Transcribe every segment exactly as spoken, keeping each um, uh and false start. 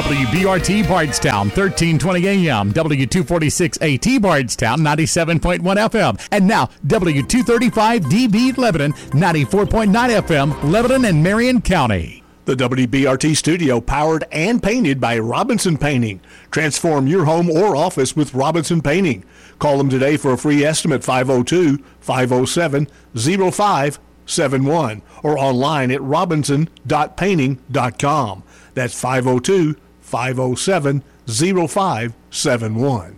W B R T Bardstown, thirteen twenty A M, W two forty-six A T Bardstown, ninety-seven point one F M, and now W two thirty-five D B Lebanon, ninety-four point nine F M, Lebanon and Marion County. The W B R T studio powered and painted by Robinson Painting. Transform your home or office with Robinson Painting. Call them today for a free estimate, five oh two, five oh seven, oh five seven one, or online at robinson dot painting dot com. That's five oh two, five oh seven, oh five seven one.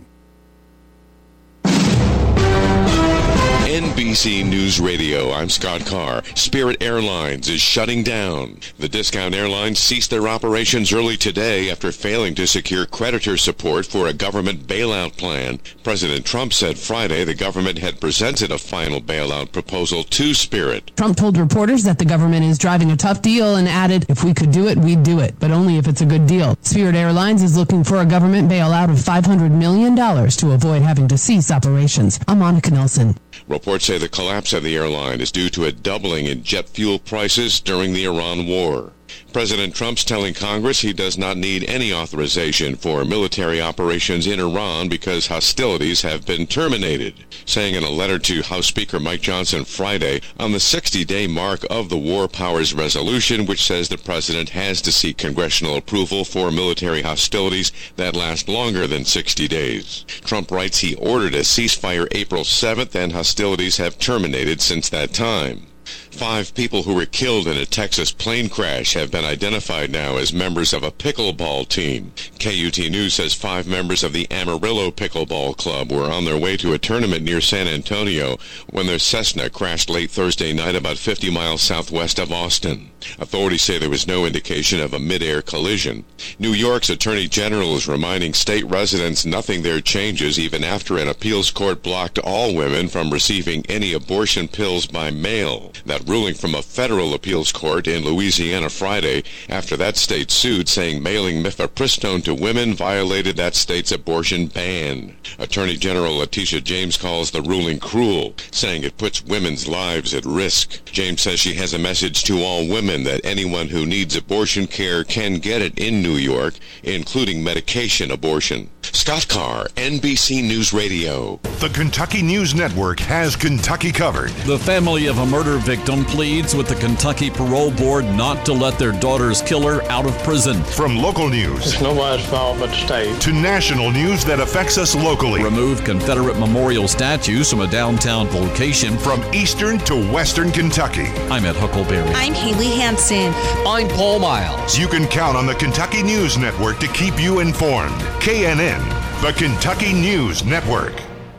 N B C News Radio, I'm Scott Carr. Spirit Airlines is shutting down. The discount airlines ceased their operations early today after failing to secure creditor support for a government bailout plan. President Trump said Friday the government had presented a final bailout proposal to Spirit. Trump told reporters that the government is driving a tough deal and added, if we could do it, we'd do it, but only if it's a good deal. Spirit Airlines is looking for a government bailout of five hundred million dollars to avoid having to cease operations. I'm Monica Nelson. Reports say the collapse of the airline is due to a doubling in jet fuel prices during the Iran war. President Trump's telling Congress he does not need any authorization for military operations in Iran because hostilities have been terminated, saying in a letter to House Speaker Mike Johnson Friday on the sixty-day mark of the War Powers Resolution, which says the president has to seek congressional approval for military hostilities that last longer than sixty days. Trump writes he ordered a ceasefire April seventh, and hostilities have terminated since that time. Five people who were killed in a Texas plane crash have been identified now as members of a pickleball team. K U T News says five members of the Amarillo Pickleball Club were on their way to a tournament near San Antonio when their Cessna crashed late Thursday night about fifty miles southwest of Austin. Authorities say there was no indication of a mid-air collision. New York's Attorney General is reminding state residents nothing there changes even after an appeals court blocked all women from receiving any abortion pills by mail. That ruling from a federal appeals court in Louisiana Friday after that state sued, saying mailing mifepristone to women violated that state's abortion ban. Attorney General Letitia James calls the ruling cruel, saying it puts women's lives at risk. James says she has a message to all women that anyone who needs abortion care can get it in New York, including medication abortion. Scott Carr, N B C News Radio. The Kentucky News Network has Kentucky covered. The family of a murder victim pleads with the Kentucky Parole Board not to let their daughter's killer out of prison. From local news, it's nobody's fault but the state, to national news that affects us locally. Remove Confederate memorial statues from a downtown location. From eastern to western Kentucky. I'm Ed Huckleberry. I'm Haley Hansen. I'm Paul Miles. You can count on the Kentucky News Network to keep you informed. K N N, the Kentucky News Network.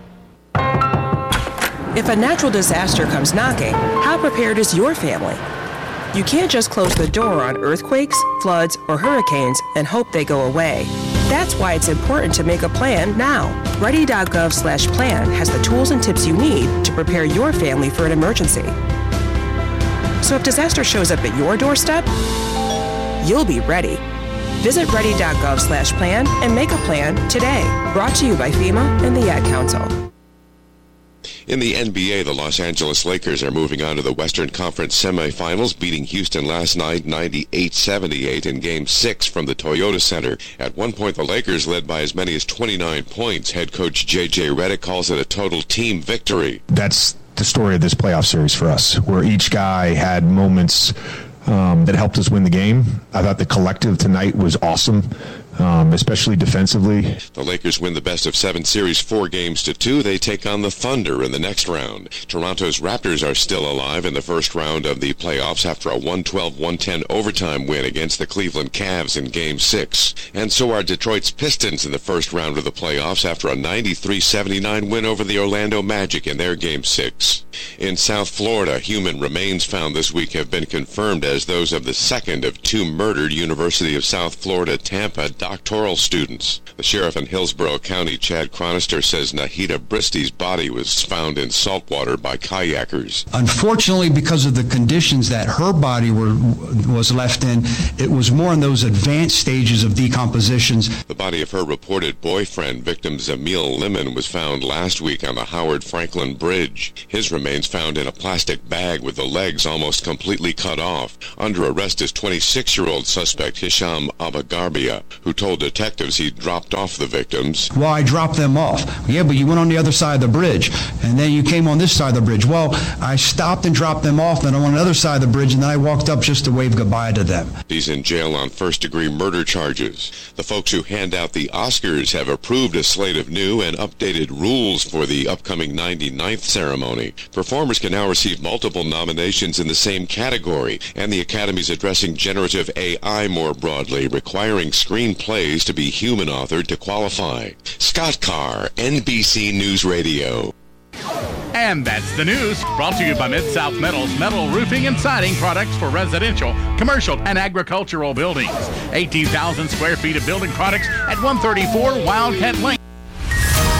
If a natural disaster comes knocking, how prepared is your family? You can't just close the door on earthquakes, floods, or hurricanes and hope they go away. That's why it's important to make a plan now. Ready dot gov slash plan has the tools and tips you need to prepare your family for an emergency. So if disaster shows up at your doorstep, you'll be ready. Visit ready dot gov slash plan and make a plan today. Brought to you by FEMA and the Ad Council. In the N B A, the Los Angeles Lakers are moving on to the Western Conference semifinals, beating Houston last night ninety-eight seventy-eight in Game six from the Toyota Center. At one point, the Lakers led by as many as twenty-nine points. Head coach J J Redick calls it a total team victory. That's the story of this playoff series for us, where each guy had moments um, that helped us win the game. I thought the collective tonight was awesome. Um, especially defensively. The Lakers win the best of seven series four games to two. They take on the Thunder in the next round. Toronto's Raptors are still alive in the first round of the playoffs after a one twelve one ten overtime win against the Cleveland Cavs in Game six. And so are Detroit's Pistons in the first round of the playoffs after a ninety-three seventy-nine win over the Orlando Magic in their Game six. In South Florida, human remains found this week have been confirmed as those of the second of two murdered University of South Florida Tampa doctoral students. The sheriff in Hillsborough County, Chad Chronister, says Nahida Bristy's body was found in saltwater by kayakers. Unfortunately, because of the conditions that her body were was left in, it was more in those advanced stages of decompositions. The body of her reported boyfriend, victim Zamil Lemon, was found last week on the Howard Franklin Bridge. His remains found in a plastic bag with the legs almost completely cut off. Under arrest is twenty-six-year-old suspect Hisham Abagarbia, who told detectives he dropped off the victims. Well, I dropped them off. Yeah, but you went on the other side of the bridge, and then you came on this side of the bridge. Well, I stopped and dropped them off, and I'm on the other side of the bridge, and then I walked up just to wave goodbye to them. He's in jail on first-degree murder charges. The folks who hand out the Oscars have approved a slate of new and updated rules for the upcoming ninety-ninth ceremony. Performers can now receive multiple nominations in the same category, and the Academy's addressing generative A I more broadly, requiring screenplays to be human-authored to qualify. Scott Carr, N B C News Radio. And that's the news, brought to you by Mid-South Metals, metal roofing and siding products for residential, commercial, and agricultural buildings. eighteen thousand square feet of building products at one thirty-four Wildcat Lane.